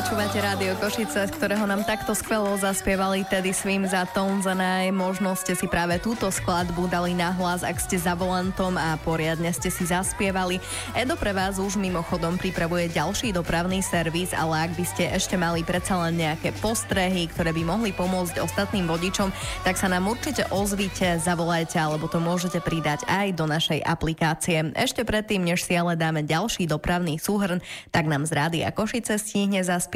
Počúvate Rádio Košice, z ktorého nám takto skvelo zaspievali Teddy Swims a Tones a možno ste si práve túto skladbu dali nahlas, ak ste za volantom a poriadne ste si zaspievali. Edo pre vás už mimochodom pripravuje ďalší dopravný servis, ale ak by ste ešte mali predsa len nejaké postrehy, ktoré by mohli pomôcť ostatným vodičom, tak sa nám určite ozvite, zavolajte, alebo to môžete pridať aj do našej aplikácie. Ešte predtým, než si ale dáme ďalší dopravný súhrn, tak nám z Rádia Košice stihne zaspievať